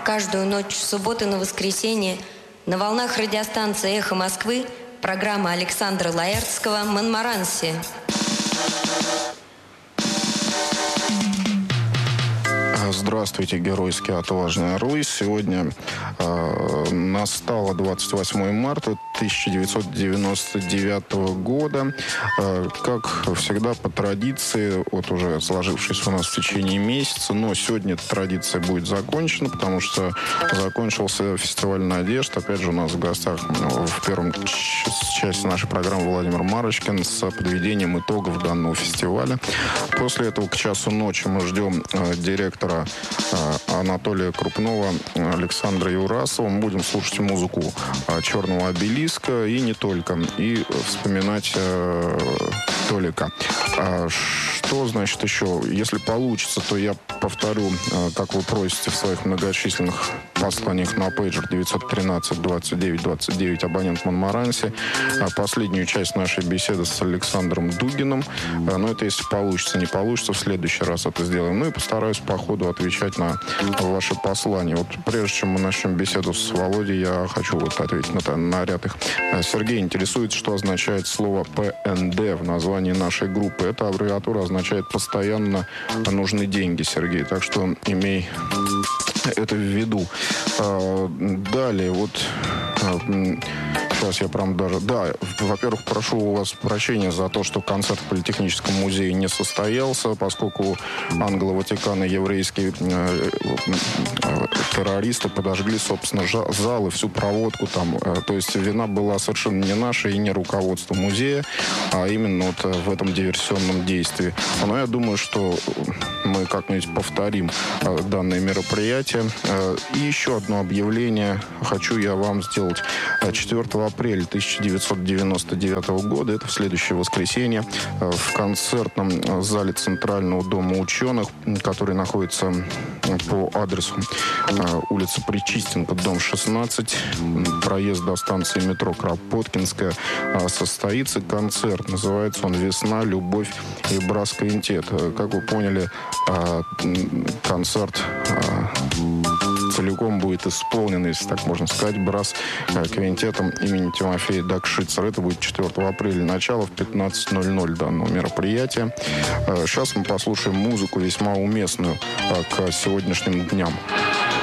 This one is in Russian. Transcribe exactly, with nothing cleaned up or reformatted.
Каждую ночь с субботы на воскресенье на волнах радиостанции «Эхо Москвы» программа Александра Лаэртского «Монмаранси». Здравствуйте, геройские отважные орлы. Сегодня э, настало двадцать восьмое марта тысяча девятьсот девяносто девятого года. Э, как всегда, по традиции, вот уже сложившись у нас в течение месяца, но сегодня эта традиция будет закончена, потому что закончился фестиваль «Надежд». Опять же, у нас в гостях в первом части нашей программы Владимир Марочкин с подведением итогов данного фестиваля. После этого к часу ночи мы ждем э, директора Анатолия Крупнова, Александра Юрасова. Мы будем слушать музыку «Черного обелиска» и не только, и вспоминать э, Толика. А что значит еще? Если получится, то я повторю, э, как вы просите в своих многочисленных посланиях на пейджер девятьсот тринадцать двадцать девять двадцать девять абонент Монмаранси. А последнюю часть нашей беседы с Александром Дугиным. А, но это если получится, не получится, в следующий раз это сделаем. Ну и постараюсь по ходу отвечать на ваши послания. Вот прежде чем мы начнем беседу с Володей, я хочу вот ответить на, на ряд их. Сергей интересует, что означает слово пэ эн дэ в названии нашей группы. Эта аббревиатура означает «постоянно нужны деньги», Сергей. Так что имей это в виду. Далее, вот... Сейчас я прям даже... Да, во-первых, прошу у вас прощения за то, что концерт в Политехническом музее не состоялся, поскольку англо-ватиканы еврейские э, э, террористы подожгли, собственно, зал и всю проводку там. То есть вина была совершенно не наша и не руководство музея, а именно вот в этом диверсионном действии. Но я думаю, что мы как-нибудь повторим данное мероприятие. И еще одно объявление хочу я вам сделать. четвёртого апреля тысяча девятьсот девяносто девятого года, это в следующее воскресенье, в концертном зале Центрального дома ученых, который находится по адресу улица Причистенко, дом шестнадцать, проезд до станции метро Кропоткинская, состоится концерт. Называется он «Весна, любовь и брас-квинтет». Как вы поняли, концерт целиком будет исполнен, если так можно сказать, брас-квинтетом имени Тимофея Дакшицера. Это будет четвёртого апреля, начало в пятнадцать ноль ноль данного мероприятия. Сейчас мы послушаем музыку весьма уместную к сегодняшним дням.